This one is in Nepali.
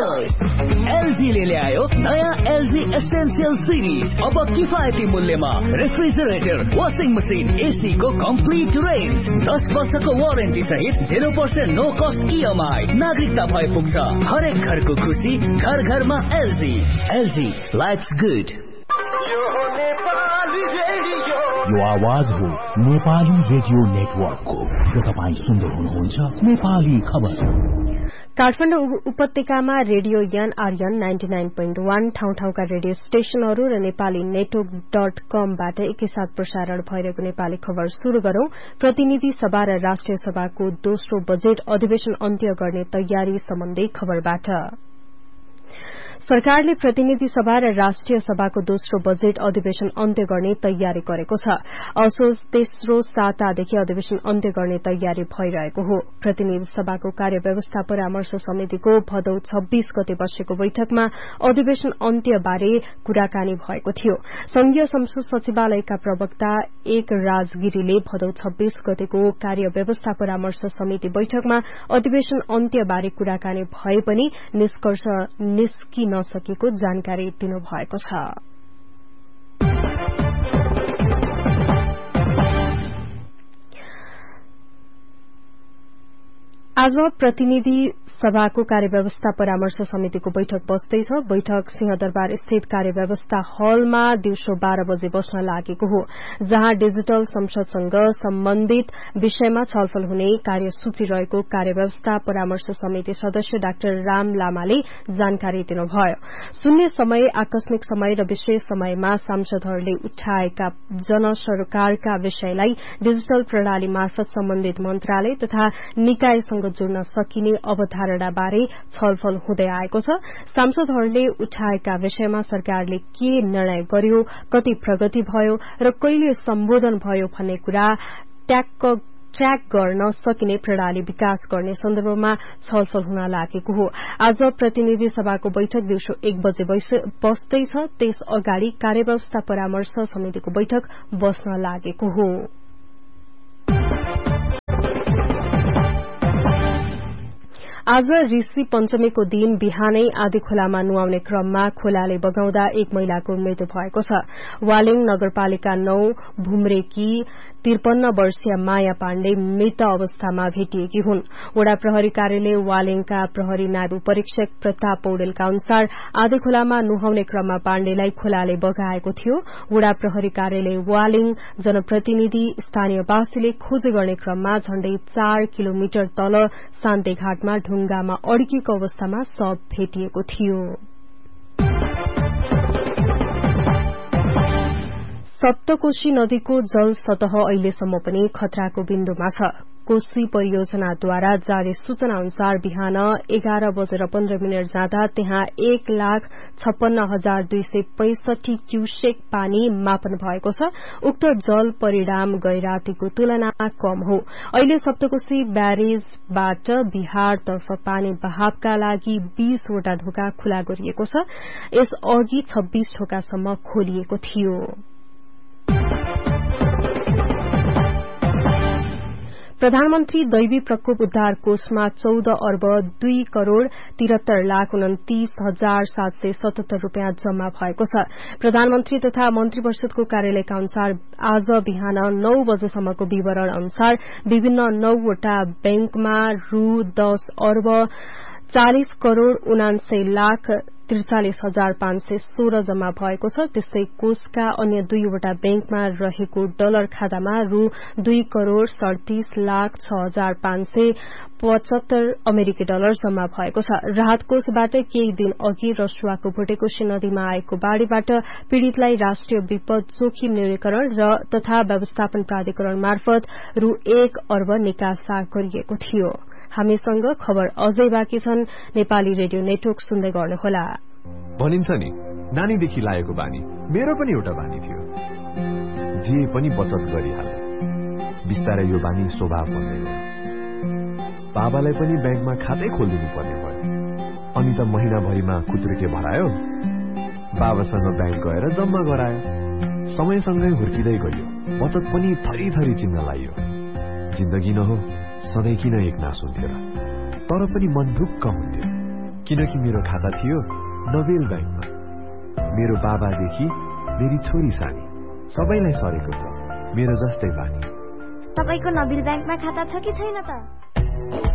एलजीले ल्यायो नयाँ एलजी एसेन्शियल सिरिज। अब किफायती मूल्यमा रेफ्रिजरेटर, वाशिङ मसिन, एसी को कम्प्लिट रेन्ज, 10 वर्षको वारेन्टी सहित 0% नो कस्ट इएमआई। नागरिकता भए पुग्छ। हरेक घरको खुसी, घर घरमा एलजी। LG lives good. यो आवाज हो नेपाली रेडियो नेटवर्कको र तपाईँ सुन्दै हुनुहुन्छ नेपाली खबर। काठमाडौँ उपत्यकामा रेडियो यान आर्यन 99.1 ठाउँ-ठाउँका रेडियो स्टेशनहरू र नेपाली नेटवर्क.com-बाट एकैसाथ प्रसारण भइरहेको नेपाली खबर शुरू गरौं। प्रतिनिधि सभा र राष्ट्रिय सभाको दोस्रो बजेट अधिवेशन अन्त्य गर्ने तयारी सम्बन्धी खबरबाट। सरकारले प्रतिनिधि सभा र राष्ट्रिय सभाको दोस्रो बजेट अधिवेशन अन्त्य गर्ने तयारी गरेको छ। असोज तेस्रो सातादेखि अधिवेशन अन्त्य गर्ने तयारी भइरहेको हो। प्रतिनिधि सभाको कार्यव्यवस्था परामर्श समितिको भदौ 26 गते बसेको बैठकमा अधिवेशन अन्त्यबारे कुराकानी भएको थियो। संघीय संसद सचिवालयका प्रवक्ता एक राजगिरीले भदौ 26 गतेको कार्यव्यवस्था परामर्श समिति बैठकमा अधिवेशन अन्त्यबारे कुराकानी भए पनि निष्कर्ष निस्किन नसकेको जानकारी दिनुभएको छ। आज प्रतिनिधि सभाको कार्यव्यवस्था परामर्श समितिको बैठक बस्दैछ। बैठक सिंहदरबार स्थित कार्यव्यवस्था हलमा दिउँसो 12 बजे बस्न लागेको हो, जहाँ डिजिटल संसदसँग सम्बन्धित विषयमा छलफल हुने कार्यसूची रहेको कार्यव्यवस्था परामर्श समिति सदस्य डाक्टर राम लामाले जानकारी दिनुभयो। शून्य समय, आकस्मिक समय र विशेष समयमा सांसदहरूले उठाएका जनसरकारका विषयलाई डिजिटल प्रणाली मार्फत सम्बन्धित मन्त्रालय तथा निकायसँग जोड्न सकिने अवधारणाबारे छलफल हुँदै आएको छ। सांसदहरूले उठाएका विषयमा सरकारले के निर्णय गर्यो, कति प्रगति भयो र कहिले सम्बोधन भयो भन्ने कुरा ट्र्याक गर्न सकिने प्रणाली विकास गर्ने सन्दर्भमा छलफल हुन लागेको हो। आज प्रतिनिधि सभाको बैठक दिउँसो 1 बजे बस्दैछ। त्यस अगाडि कार्यव्यवस्था परामर्श समितिको बैठक बस्न लागेको हो। आज ऋषि पञ्चमीको दिन बिहानै आधी खोलामा नुहाउने क्रममा खोलाले बगाउँदा एक महिलाको मृत्यु भएको छ। वालिङ नगरपालिका 9 भुम्रेकी 53 वर्षीय माया पाण्डे मृत अवस्थामा भेटिएकी हुन्। वडा प्रहरी कार्यालय वालिङका प्रहरी नायब परीक्षक प्रताप पौडेलका अनुसार आधी खोलामा नुहाउने क्रममा पाण्डेलाई खोलाले बगाएको थियो। वडा प्रहरी कार्यालय वालिङ जनप्रतिनिधि स्थानीयवासीले खोजी गर्ने क्रममा झण्डै 4 किलोमिटर तल शान्तिघाटमा ढुङ्गामा अड्किएको अवस्थामा शव भेटिएको थियो। सप्तकोशी नदीको जल सतह अहिलेसम्म पनि खतराको बिन्दुमा छ। कोशी परियोजनाद्वारा जारी सूचना अनुसार बिहान 11:15 जाँदा त्यहाँ 1,56,265 क्यूसेक पानी मापन भएको छ। उक्त जल परिणाम गैरातीको तुलनामा कम हो। अहिले सप्तकोशी ब्यारेजबाट बिहारतर्फ पानी बहावका लागि 20 वटा ढोका खुला गरिएको छ। यस अघि 26 ढोकासम्म खोलिएको थियो। प्रधानमन्त्री दैवी प्रकोप उद्धार कोषमा 14 अर्ब 2 करोड़ 73,29,777 रूपियाँ जम्मा भएको छ। प्रधानमन्त्री तथा मन्त्री परिषदको कार्यालयका अनुसार आज बिहान 9 बजेसम्मको विवरण अनुसार विभिन्न 9 वटा बैंकमा रु 10 अर्ब 40 करोड़ 79 लाख 43,516 जम्मा भएको छ। त्यस्तै कोषका अन्य 2 वटा बैंकमा रहेको डलर खातामा रु 2 करोड़ 37 लाख 6,575 अमेरिकी डलर जम्मा भएको छ। राहत कोषबाट केही दिन अघि रसुवाको भुटेकोशी नदीमा आएको बाढ़ीबाट पीड़ितलाई राष्ट्रिय विपद जोखिम न्यूनीकरण तथा व्यवस्थापन प्राधिकरण मार्फत रु 1 अर्ब निकासा गरिएको थियो। हामीसँग खबर अझै बाँकी छन्। नेपाली रेडियो नेटवर्क सुन्दै गर्नुहोला। भनिन्छ नि, नानीदेखि लागेको बानी मेरो पनि एउटा बानी थियो। जे पनि बचत गरिहाल। बिस्तारै यो बानी स्वभाव बन्दै गयो। बाबालाई पनि बैंकमा खातै खोलिदिनु पर्ने भयो। अनि त महिनाभरिमा खुत्रुके भरायो। बाबासँग बैंक गएर जम्मा गरायो। समयसँगै हुर्किँदै गयो। बचत पनि थरी थरी चिन्न लाग्यो। जिन्दगी न हो, सधैँ किन एक नास हुन्थ्यो र? तर पनि मन ढुक्क हुन्थ्यो। किनकि मेरो खाता थियो नोबेल ब्याङ्कमा। मेरो बाबादेखि मेरी छोरी सानी सबैलाई सरेको छ मेरो जस्तै बानी। तपाईको नोबेल ब्याङ्कमा खाता छ कि छैन त?